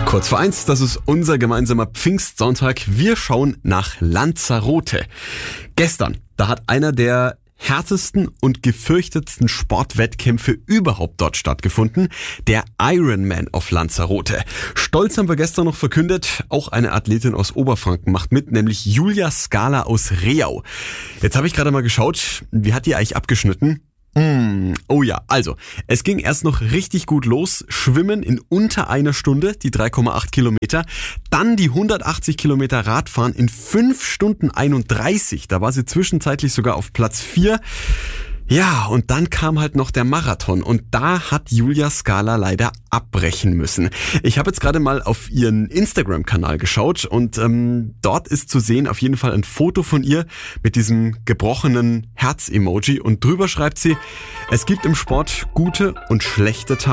Kurz vor 1, das ist unser gemeinsamer Pfingstsonntag. Wir schauen nach Lanzarote. Gestern, da hat einer der härtesten und gefürchtetsten Sportwettkämpfe überhaupt dort stattgefunden, der Ironman auf Lanzarote. Stolz haben wir gestern noch verkündet, auch eine Athletin aus Oberfranken macht mit, nämlich Julia Scala aus Reau. Jetzt habe ich gerade mal geschaut, wie hat die eigentlich abgeschnitten? Oh ja, also, es ging erst noch richtig gut los. Schwimmen in unter einer Stunde, die 3,8 Kilometer. Dann die 180 Kilometer Radfahren in 5 Stunden 31. Da war sie zwischenzeitlich sogar auf Platz 4. Ja, und dann kam halt noch der Marathon und da hat Julia Scala leider abbrechen müssen. Ich habe jetzt gerade mal auf ihren Instagram-Kanal geschaut und dort ist zu sehen auf jeden Fall ein Foto von ihr mit diesem gebrochenen Herz-Emoji und drüber schreibt sie: Es gibt im Sport gute und schlechte Tage.